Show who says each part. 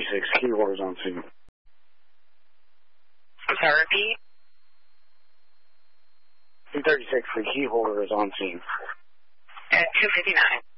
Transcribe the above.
Speaker 1: 236, key holders on scene.
Speaker 2: I'm sorry, repeat.
Speaker 1: 236, the key holder is on scene.
Speaker 2: At 259.